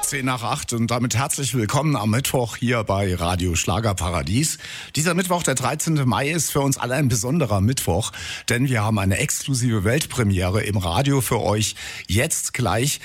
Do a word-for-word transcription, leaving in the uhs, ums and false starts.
Zehn nach acht und damit herzlich willkommen am Mittwoch hier bei Radio Schlagerparadies. Dieser Mittwoch, der dreizehnte Mai, ist für uns alle ein besonderer Mittwoch, denn wir haben eine exklusive Weltpremiere im Radio für euch. Jetzt gleich